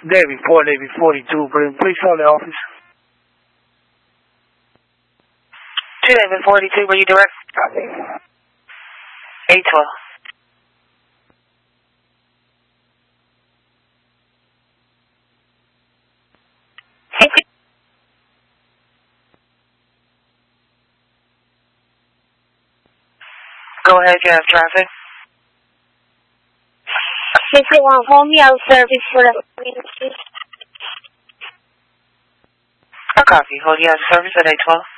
Navy 4, Navy 42, please call the office. 2 Navy 42, were you direct? Copy. 812. Go ahead, you have traffic. 681 Homeo service for the A copy. Hold you have service at 812.